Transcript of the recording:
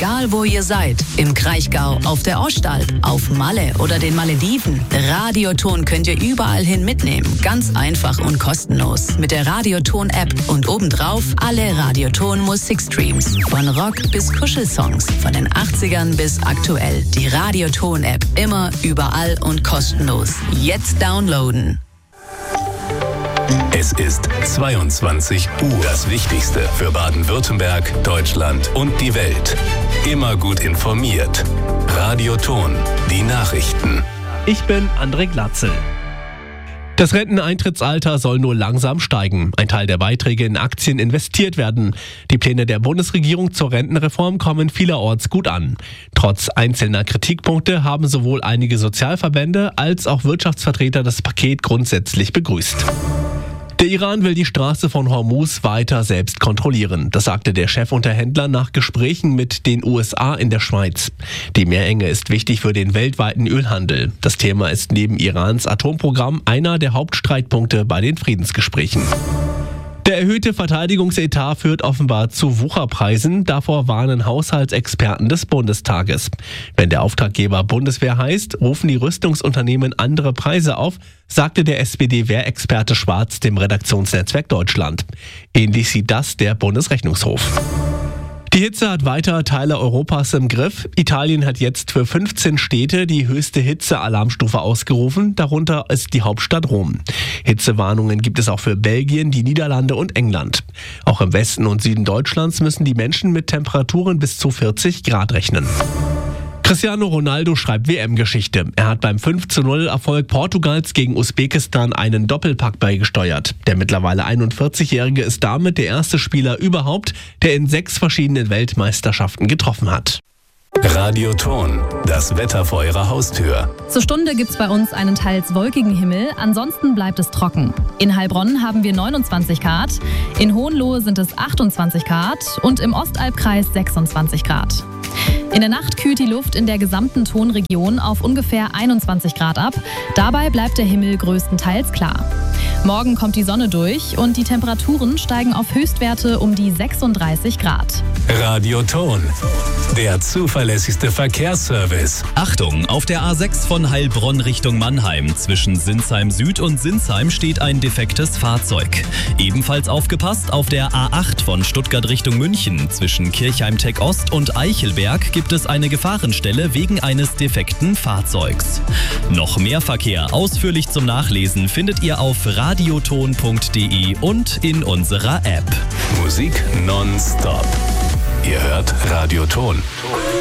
Egal wo ihr seid, im Kraichgau, auf der Ostalb, auf Malle oder den Malediven, Radioton könnt ihr überall hin mitnehmen. Ganz einfach und kostenlos. Mit der Radioton-App und obendrauf alle Radioton-Musikstreams. Von Rock bis Kuschelsongs, von den 80ern bis aktuell. Die Radioton-App immer, überall und kostenlos. Jetzt downloaden. Es ist 22 Uhr. Das Wichtigste für Baden-Württemberg, Deutschland und die Welt. Immer gut informiert. Radioton, die Nachrichten. Ich bin André Glatzel. Das Renteneintrittsalter soll nur langsam steigen. Ein Teil der Beiträge in Aktien investiert werden. Die Pläne der Bundesregierung zur Rentenreform kommen vielerorts gut an. Trotz einzelner Kritikpunkte haben sowohl einige Sozialverbände als auch Wirtschaftsvertreter das Paket grundsätzlich begrüßt. Der Iran will die Straße von Hormuz weiter selbst kontrollieren. Das sagte der Chefunterhändler nach Gesprächen mit den USA in der Schweiz. Die Meerenge ist wichtig für den weltweiten Ölhandel. Das Thema ist neben Irans Atomprogramm einer der Hauptstreitpunkte bei den Friedensgesprächen. Der erhöhte Verteidigungsetat führt offenbar zu Wucherpreisen. Davor warnen Haushaltsexperten des Bundestages. Wenn der Auftraggeber Bundeswehr heißt, rufen die Rüstungsunternehmen andere Preise auf, sagte der SPD-Wehrexperte Schwarz dem Redaktionsnetzwerk Deutschland. Ähnlich sieht das der Bundesrechnungshof. Die Hitze hat weiter Teile Europas im Griff. Italien hat jetzt für 15 Städte die höchste Hitzealarmstufe ausgerufen. Darunter ist die Hauptstadt Rom. Hitzewarnungen gibt es auch für Belgien, die Niederlande und England. Auch im Westen und Süden Deutschlands müssen die Menschen mit Temperaturen bis zu 40 Grad rechnen. Cristiano Ronaldo schreibt WM-Geschichte. Er hat beim 5:0-Erfolg Portugals gegen Usbekistan einen Doppelpack beigesteuert. Der mittlerweile 41-Jährige ist damit der erste Spieler überhaupt, der in 6 verschiedenen Weltmeisterschaften getroffen hat. Radioton, das Wetter vor Ihrer Haustür. Zur Stunde gibt's bei uns einen teils wolkigen Himmel, ansonsten bleibt es trocken. In Heilbronn haben wir 29 Grad, in Hohenlohe sind es 28 Grad und im Ostalbkreis 26 Grad. In der Nacht kühlt die Luft in der gesamten Tonregion auf ungefähr 21 Grad ab. Dabei bleibt der Himmel größtenteils klar. Morgen kommt die Sonne durch und die Temperaturen steigen auf Höchstwerte um die 36 Grad. Radioton, der zuverlässigste Verkehrsservice. Achtung, auf der A6 von Heilbronn Richtung Mannheim zwischen Sinsheim Süd und Sinsheim steht ein defektes Fahrzeug. Ebenfalls aufgepasst, auf der A8 von Stuttgart Richtung München zwischen Kirchheim-Tech Ost und Eichelberg gibt es eine Gefahrenstelle wegen eines defekten Fahrzeugs. Noch mehr Verkehr ausführlich zum Nachlesen findet ihr auf radioton.de und in unserer App. Musik nonstop. Ihr hört Radioton.